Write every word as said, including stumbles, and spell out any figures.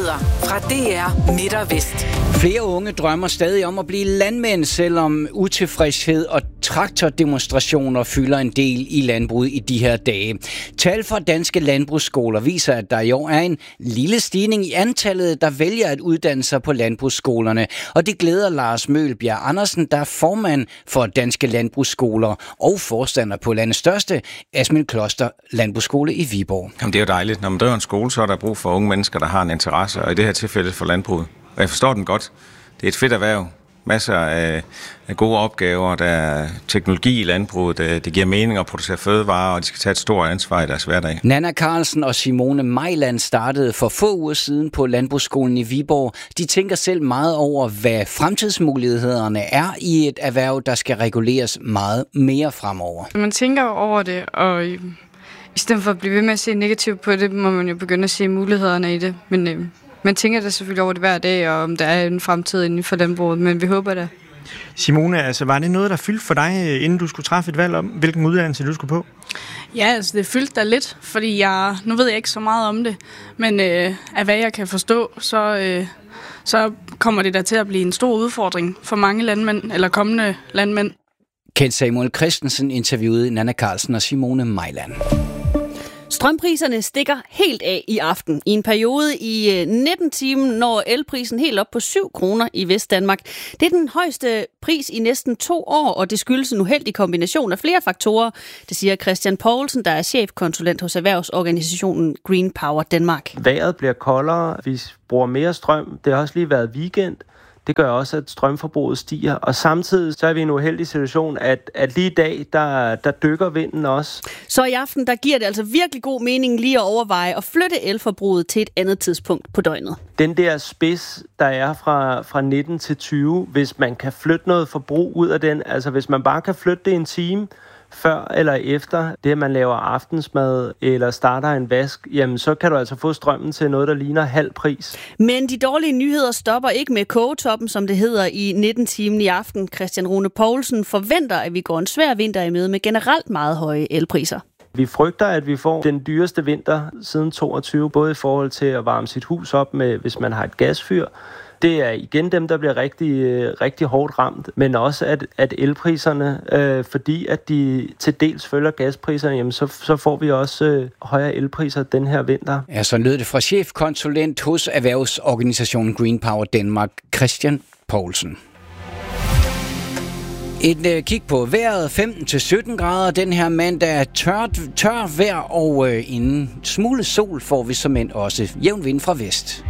Nyheder fra D R Midt og Vest. Flere unge drømmer stadig om at blive landmænd, selvom utilfredshed og traktordemonstrationer fylder en del i landbruget i de her dage. Tal fra danske landbrugsskoler viser, at der i år er en lille stigning i antallet, der vælger at uddanne sig på landbrugsskolerne. Og det glæder Lars Mølbjerg Andersen, der er formand for Danske Landbrugsskoler og forstander på landets største, Asmild Kloster Landbrugsskole i Viborg. Jamen, det er jo dejligt. Når man driver en skole, så er der brug for unge mennesker, der har en interesse, og i det her tilfælde for landbruget. Og jeg forstår den godt. Det er et fedt erhverv. Masser af, af gode opgaver. Der er teknologi i landbruget. Det, det giver mening at producere fødevarer, og de skal tage et stort ansvar i deres hverdag. Nanna Carlsen og Simone Mejland startede for få uger siden på Landbrugsskolen i Viborg. De tænker selv meget over, hvad fremtidsmulighederne er i et erhverv, der skal reguleres meget mere fremover. Man tænker over det, og i stedet for at blive ved med at se negativt på det, må man jo begynde at se mulighederne i det. Men øh, man tænker da selvfølgelig over det hver dag, og om der er en fremtid inden for landbruget, men vi håber det. Simone, altså, var det noget, der fyldte for dig, inden du skulle træffe et valg om, hvilken uddannelse du skulle på? Ja, altså det fyldte da lidt, fordi jeg, nu ved jeg ikke så meget om det, men øh, af hvad jeg kan forstå, så, øh, så kommer det da til at blive en stor udfordring for mange landmænd, eller kommende landmænd. Kent Samuel Christensen interviewede Nanna Carlsen og Simone Mejland. Strømpriserne stikker helt af i aften. I en periode i nitten timer når elprisen helt op på syv kroner i Vestdanmark. Det er den højeste pris i næsten to år, og det skyldes en uheldig kombination af flere faktorer. Det siger Christian Poulsen, der er chefkonsulent hos erhvervsorganisationen Green Power Danmark. Vejret bliver koldere, vi bruger mere strøm. Det har også lige været weekend. Det gør også, at strømforbruget stiger, og samtidig så er vi i en uheldig situation, at, at lige i dag, der, der dykker vinden også. Så i aften, der giver det altså virkelig god mening lige at overveje at flytte elforbruget til et andet tidspunkt på døgnet. Den der spids, der er fra, fra nitten til tyve, hvis man kan flytte noget forbrug ud af den, altså hvis man bare kan flytte det en time, før eller efter det, at man laver aftensmad eller starter en vask, jamen så kan du altså få strømmen til noget, der ligner halv pris. Men de dårlige nyheder stopper ikke med kogetoppen, som det hedder i nitten timer i aften. Christian Rune Poulsen forventer, at vi går en svær vinter i møde med generelt meget høje elpriser. Vi frygter, at vi får den dyreste vinter siden toogtyve, både i forhold til at varme sit hus op med, hvis man har et gasfyr. Det er igen dem, der bliver rigtig, rigtig hårdt ramt, men også at, at elpriserne, øh, fordi at de til dels følger gaspriserne, jamen så, så får vi også øh, højere elpriser den her vinter. Ja, så lød det fra chefkonsulent hos erhvervsorganisationen Green Power Danmark, Christian Poulsen. Et øh, kig på vejret, femten til sytten grader den her mandag, tørt, tør vejr og øh, en smule sol får vi som end også jævn vind fra vest.